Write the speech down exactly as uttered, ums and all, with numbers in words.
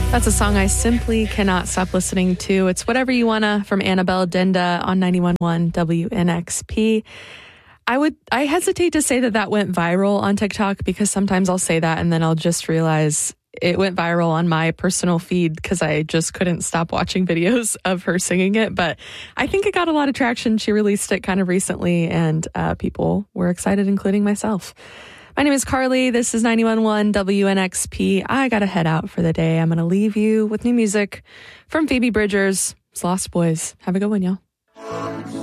That's a song I simply cannot stop listening to. It's Whatever You Wanna from Annabelle Denda on ninety-one point one W N X P. I would, I hesitate to say that that went viral on TikTok because sometimes I'll say that and then I'll just realize it went viral on my personal feed because I just couldn't stop watching videos of her singing it. But I think it got a lot of traction. She released it kind of recently and uh, people were excited, including myself. My name is Carly. This is ninety-one point one W N X P. I got to head out for the day. I'm going to leave you with new music from Phoebe Bridgers. It's Lost Boys. Have a good one, y'all.